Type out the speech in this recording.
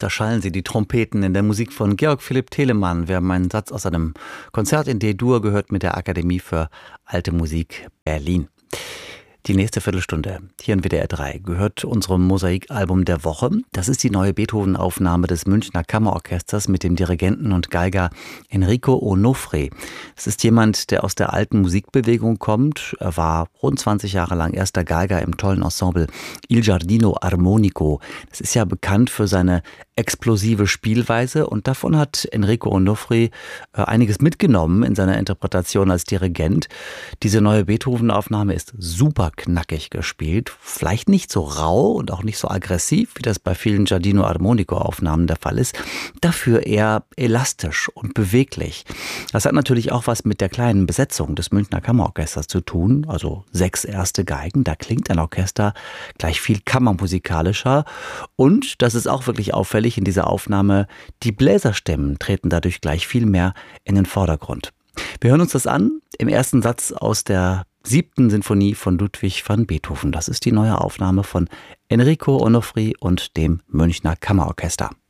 Da schallen sie, die Trompeten, in der Musik von Georg Philipp Telemann. Wir haben einen Satz aus einem Konzert in D-Dur gehört mit der Akademie für Alte Musik Berlin. Die nächste Viertelstunde hier in WDR 3 gehört unserem Mosaikalbum der Woche. Das ist die neue Beethoven-Aufnahme des Münchner Kammerorchesters mit dem Dirigenten und Geiger Enrico Onofre. Das ist jemand, der aus der alten Musikbewegung kommt. Er war rund 20 Jahre lang erster Geiger im tollen Ensemble Il Giardino Armonico. Das ist ja bekannt für seine explosive Spielweise und davon hat Enrico Onofre einiges mitgenommen in seiner Interpretation als Dirigent. Diese neue Beethoven-Aufnahme ist super knackig gespielt, vielleicht nicht so rau und auch nicht so aggressiv, wie das bei vielen Giardino Armonico-Aufnahmen der Fall ist, dafür eher elastisch und beweglich. Das hat natürlich auch was mit der kleinen Besetzung des Münchner Kammerorchesters zu tun, also 6 erste Geigen, da klingt ein Orchester gleich viel kammermusikalischer und, das ist auch wirklich auffällig in dieser Aufnahme, die Bläserstimmen treten dadurch gleich viel mehr in den Vordergrund. Wir hören uns das an im ersten Satz aus der 7. Sinfonie von Ludwig van Beethoven. Das ist die neue Aufnahme von Enrico Onofre und dem Münchner Kammerorchester.